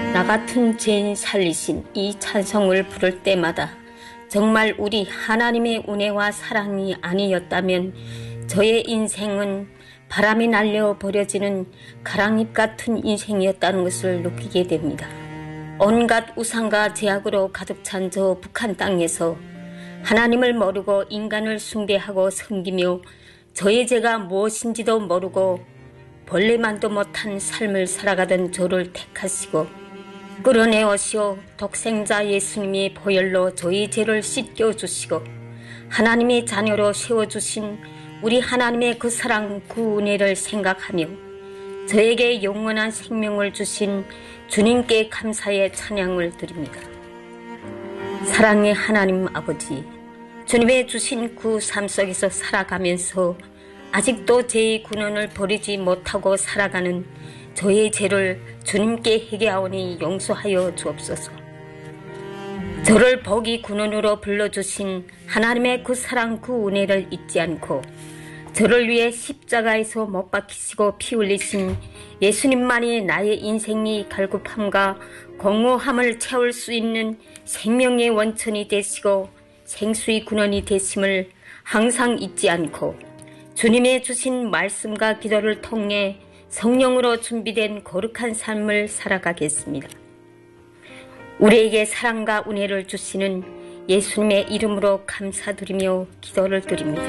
나 같은 죄인 살리신 이 찬송을 부를 때마다 정말 우리 하나님의 은혜와 사랑이 아니었다면 저의 인생은 바람이 날려 버려지는 가랑잎 같은 인생이었다는 것을 느끼게 됩니다. 온갖 우상과 제약으로 가득 찬 저 북한 땅에서 하나님을 모르고 인간을 숭배하고 섬기며 저의 죄가 무엇인지도 모르고 벌레만도 못한 삶을 살아가던 저를 택하시고 끌어내오시어 독생자 예수님의 보혈로 저의 죄를 씻겨주시고 하나님의 자녀로 세워주신 우리 하나님의 그 사랑 그 은혜를 생각하며 저에게 영원한 생명을 주신 주님께 감사의 찬양을 드립니다. 사랑의 하나님 아버지, 주님의 주신 그 삶 속에서 살아가면서 아직도 죄의 근원을 버리지 못하고 살아가는 저의 죄를 주님께 회개하오니 용서하여 주옵소서. 저를 복의 근원으로 불러주신 하나님의 그 사랑 그 은혜를 잊지 않고 저를 위해 십자가에서 못 박히시고 피 흘리신 예수님만이 나의 인생의 갈급함과 공허함을 채울 수 있는 생명의 원천이 되시고 생수의 근원이 되심을 항상 잊지 않고 주님의 주신 말씀과 기도를 통해 성령으로 준비된 거룩한 삶을 살아가겠습니다. 우리에게 사랑과 은혜를 주시는 예수님의 이름으로 감사드리며 기도를 드립니다.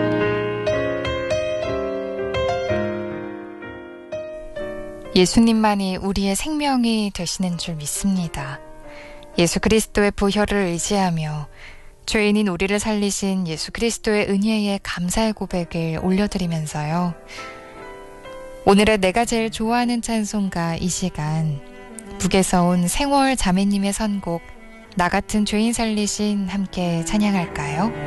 예수님만이 우리의 생명이 되시는 줄 믿습니다. 예수 그리스도의 보혈을 의지하며 죄인인 우리를 살리신 예수 그리스도의 은혜에 감사의 고백을 올려드리면서요. 오늘의 내가 제일 좋아하는 찬송가 이 시간 북에서 온 생월 자매님의 선곡 나 같은 죄인 살리신 함께 찬양할까요?